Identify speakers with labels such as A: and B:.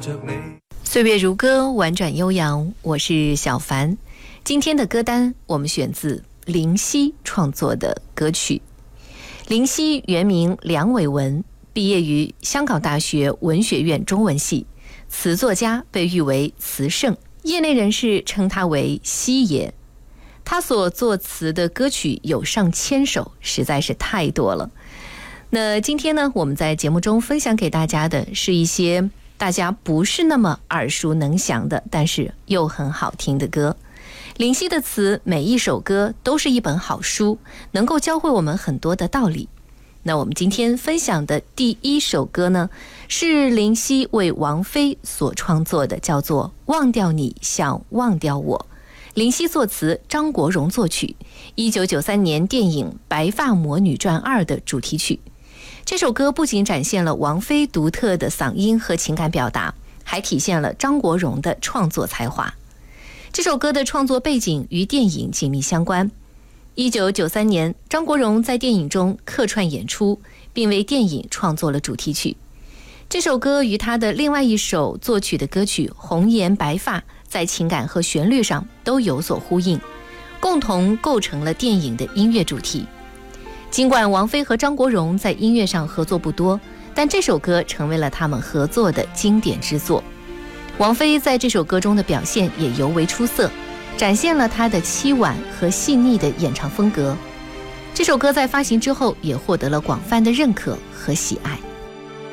A: 岁月如歌，婉转悠扬，我是小凡。今天的歌单我们选自林夕创作的歌曲。林夕原名梁伟文，毕业于香港大学文学院中文系，词作家，被誉为词圣，业内人士称他为夕爷。他所作词的歌曲有上千首，实在是太多了。那今天呢，我们在节目中分享给大家的是一些大家不是那么耳熟能详的，但是又很好听的歌。林夕的词每一首歌都是一本好书，能够教会我们很多的道理。那我们今天分享的第一首歌呢，是林夕为王菲所创作的，叫做《忘掉你像忘掉我》。林夕作词，张国荣作曲，1993年电影《白发魔女传2》的主题曲。这首歌不仅展现了王菲独特的嗓音和情感表达，还体现了张国荣的创作才华。这首歌的创作背景与电影紧密相关。1993年，张国荣在电影中客串演出，并为电影创作了主题曲。这首歌与他的另外一首作曲的歌曲《红颜白发》在情感和旋律上都有所呼应，共同构成了电影的音乐主题。尽管王菲和张国荣在音乐上合作不多，但这首歌成为了他们合作的经典之作。王菲在这首歌中的表现也尤为出色，展现了她的凄婉和细腻的演唱风格。这首歌在发行之后也获得了广泛的认可和喜爱。